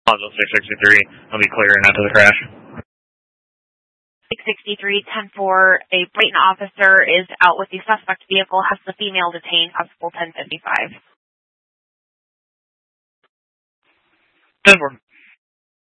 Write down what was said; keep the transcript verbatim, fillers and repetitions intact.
Plaza six sixty-three. I'll be clearing out to the crash. six sixty-three, ten four, a Brighton officer is out with the suspect vehicle, has the female detained, possible ten fifty-five. ten four.